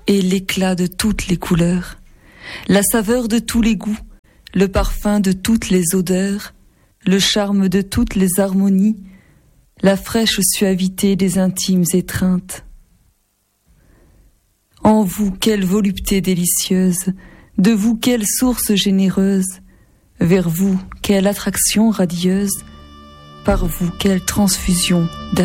et l'éclat de toutes les couleurs, la saveur de tous les goûts, le parfum de toutes les odeurs, le charme de toutes les harmonies, la fraîche suavité des intimes étreintes. En vous, quelle volupté délicieuse, de vous, quelle source généreuse, vers vous, quelle attraction radieuse, par vous, quelle transfusion d'amour.